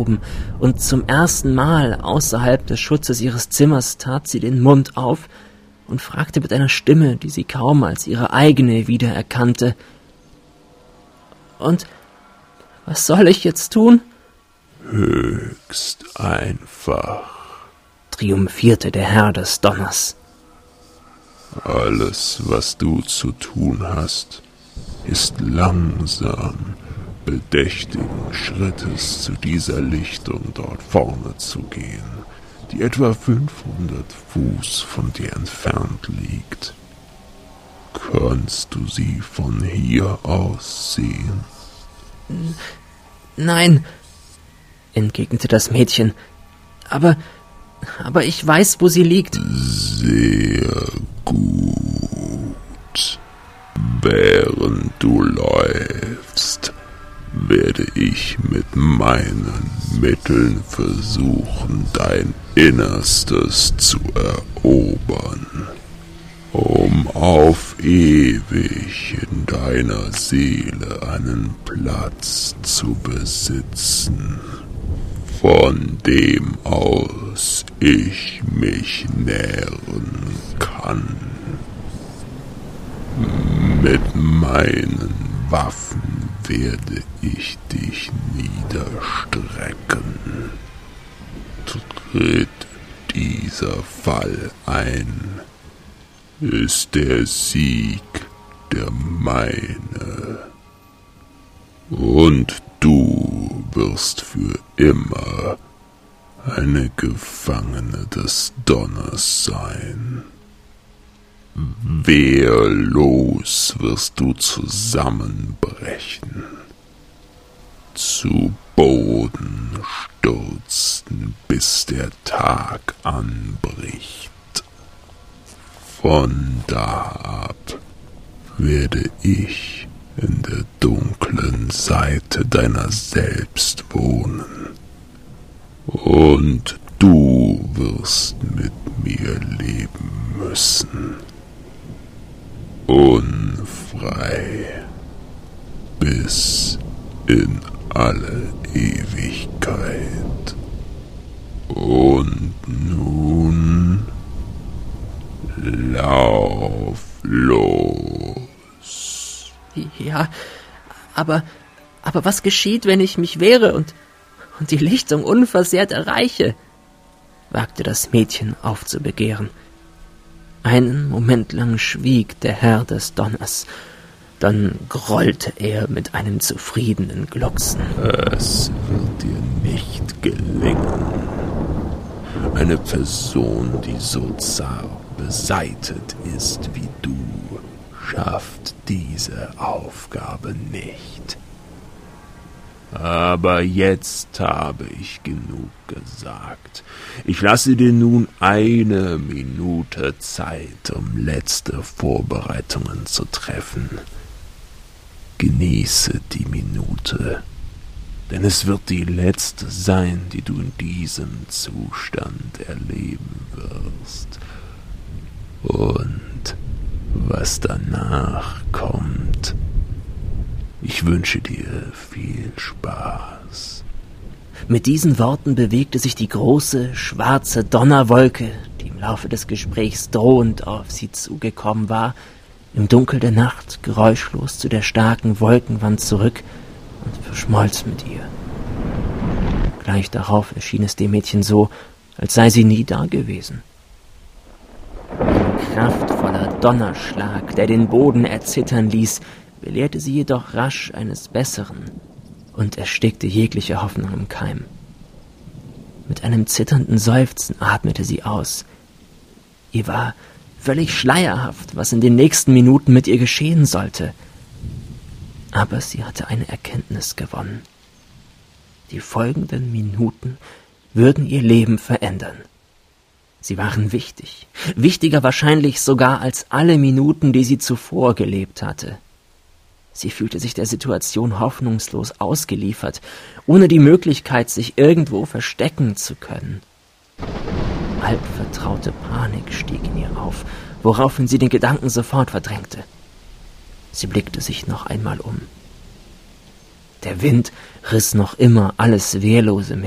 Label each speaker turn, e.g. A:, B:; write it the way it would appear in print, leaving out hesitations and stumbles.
A: aufgehoben, und zum ersten Mal außerhalb des Schutzes ihres Zimmers tat sie den Mund auf und fragte mit einer Stimme, die sie kaum als ihre eigene wiedererkannte: »Und was soll ich jetzt tun?«
B: »Höchst einfach«,
A: triumphierte der Herr des Donners.
B: »Alles, was du zu tun hast, ist langsam, bedächtigen Schrittes zu dieser Lichtung dort vorne zu gehen, die etwa 500 Fuß von dir entfernt liegt. Kannst du sie von hier aus sehen?«
A: »Nein«, entgegnete das Mädchen, aber ich weiß, wo sie liegt.«
B: »Sehr gut. Während du läufst, werde ich mit meinen Mitteln versuchen, dein Innerstes zu erobern, um auf ewig in deiner Seele einen Platz zu besitzen, von dem aus ich mich nähren kann. Mit meinen Waffen werde ich dich niederstrecken. Tritt dieser Fall ein, ist der Sieg der meine. Und du wirst für immer eine Gefangene des Donners sein. Wehrlos wirst du zusammenbrechen, zu Boden stürzen, bis der Tag anbricht. Von da ab werde ich in der dunklen Seite deiner selbst wohnen, und du wirst mit mir leben müssen, unfrei, bis in alle Ewigkeit. Und nun lauf los.«
A: »Ja, aber was geschieht, wenn ich mich wehre und die Lichtung unversehrt erreiche?« wagte das Mädchen aufzubegehren. Einen Moment lang schwieg der Herr des Donners, dann grollte er mit einem zufriedenen Glucksen.
B: »Es wird dir nicht gelingen. Eine Person, die so zart beseitet ist wie du, schafft diese Aufgabe nicht. Aber jetzt habe ich genug gesagt. Ich lasse dir nun 1 Minute Zeit, um letzte Vorbereitungen zu treffen. Genieße die Minute, denn es wird die letzte sein, die du in diesem Zustand erleben wirst. Und was danach kommt, ich wünsche dir viel Spaß.«
A: Mit diesen Worten bewegte sich die große, schwarze Donnerwolke, die im Laufe des Gesprächs drohend auf sie zugekommen war, im Dunkel der Nacht geräuschlos zu der starken Wolkenwand zurück und verschmolz mit ihr. Gleich darauf erschien es dem Mädchen so, als sei sie nie dagewesen. Ein kraftvoller Donnerschlag, der den Boden erzittern ließ, belehrte sie jedoch rasch eines Besseren und erstickte jegliche Hoffnung im Keim. Mit einem zitternden Seufzen atmete sie aus. Ihr war völlig schleierhaft, was in den nächsten Minuten mit ihr geschehen sollte. Aber sie hatte eine Erkenntnis gewonnen. Die folgenden Minuten würden ihr Leben verändern. Sie waren wichtig, wichtiger wahrscheinlich sogar als alle Minuten, die sie zuvor gelebt hatte. Sie fühlte sich der Situation hoffnungslos ausgeliefert, ohne die Möglichkeit, sich irgendwo verstecken zu können. Halbvertraute Panik stieg in ihr auf, woraufhin sie den Gedanken sofort verdrängte. Sie blickte sich noch einmal um. Der Wind riss noch immer alles Wehrlose